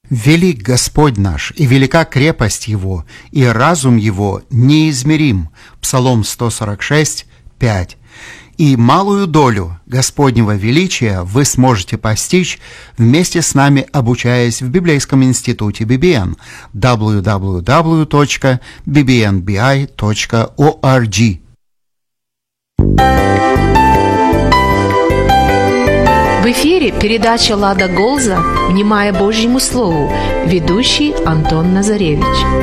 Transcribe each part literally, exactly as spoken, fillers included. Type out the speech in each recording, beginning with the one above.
Велик Господь наш, и велика крепость Его, и разум Его неизмерим. Псалом сто сорок шесть, пять. И малую долю Господнего величия вы сможете постичь вместе с нами, обучаясь в Библейском институте би би эн дабл ю дабл ю дабл ю точка би би эн би ай точка орг. В эфире передача «Лада Голза. Внимая Божьему Слову». Ведущий Антон Назаревич.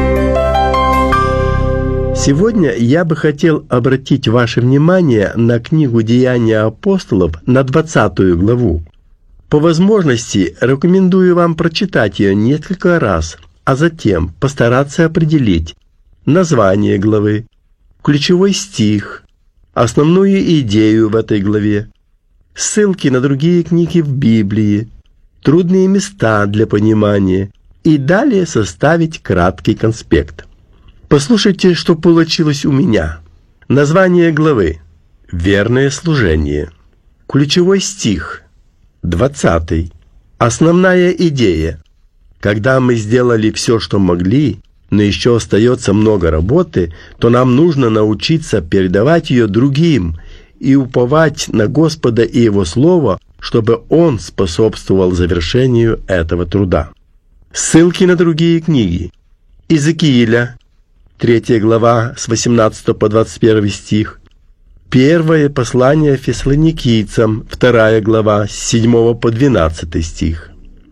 Сегодня я бы хотел обратить ваше внимание на книгу «Деяния апостолов» на двадцатую главу. По возможности рекомендую вам прочитать ее несколько раз, а затем постараться определить название главы, ключевой стих, основную идею в этой главе, ссылки на другие книги в Библии, трудные места для понимания и далее составить краткий конспект. Послушайте, что получилось у меня. Название главы «Верное служение». Ключевой стих двадцатый. Основная идея. Когда мы сделали все, что могли, но еще остается много работы, то нам нужно научиться передавать ее другим и уповать на Господа и Его Слово, чтобы Он способствовал завершению этого труда. Ссылки на другие книги. Иезекииля, третья глава, с восемнадцатого по двадцать первый стих. Первое послание Фессалоникийцам, вторая глава, с седьмого по двенадцатый стих.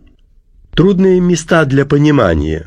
Трудные места для понимания.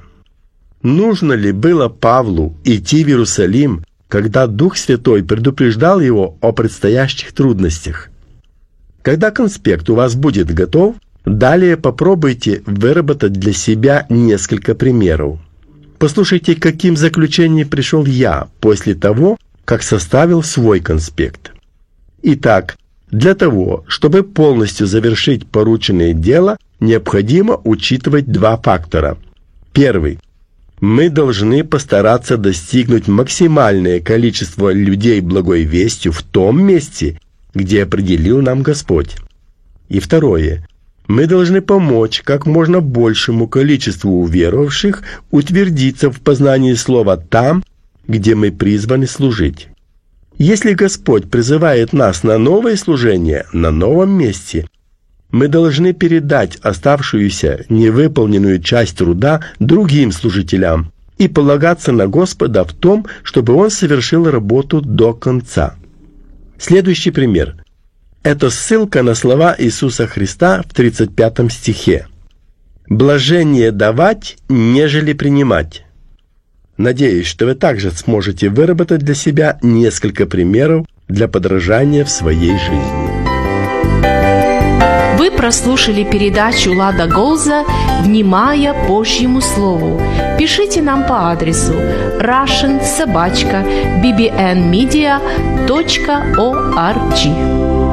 Нужно ли было Павлу идти в Иерусалим, когда Дух Святой предупреждал его о предстоящих трудностях? Когда конспект у вас будет готов, далее попробуйте выработать для себя несколько примеров. Послушайте, к каким заключениям пришел я после того, как составил свой конспект. Итак, для того, чтобы полностью завершить порученное дело, необходимо учитывать два фактора. Первый. Мы должны постараться достигнуть максимальное количество людей благой вестью в том месте, где определил нам Господь. И второе. Мы должны помочь как можно большему количеству уверовавших утвердиться в познании Слова там, где мы призваны служить. Если Господь призывает нас на новое служение на новом месте, мы должны передать оставшуюся невыполненную часть труда другим служителям и полагаться на Господа в том, чтобы Он совершил работу до конца. Следующий пример. Это ссылка на слова Иисуса Христа в тридцать пятом стихе. «Блажение давать, нежели принимать». Надеюсь, что вы также сможете выработать для себя несколько примеров для подражания в своей жизни. Вы прослушали передачу «Лада Голза. Внимая Божьему Слову». Пишите нам по адресу russian собака би би эн медиа точка орг.